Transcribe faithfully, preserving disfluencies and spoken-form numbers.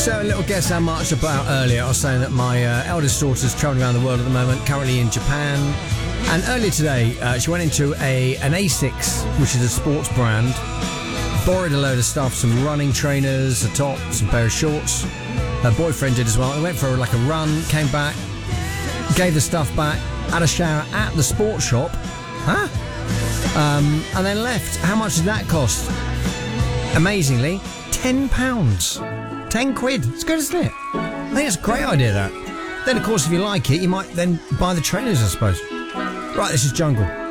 So a little guess how much about earlier. I was saying that my uh, eldest daughter's travelling around the world at the moment, currently in Japan. And earlier today, uh, she went into a an Asics, which is a sports brand, borrowed a load of stuff, some running trainers, a top, some pair of shorts. Her boyfriend did as well. They went for like a run, came back, gave the stuff back, had a shower at the sports shop, huh? Um, and then left. How much did that cost? Amazingly, ten pounds. ten quid. It's good, isn't it? I think it's a great idea, that. Then, of course, if you like it, you might then buy the trainers, I suppose. Right, this is Jungle.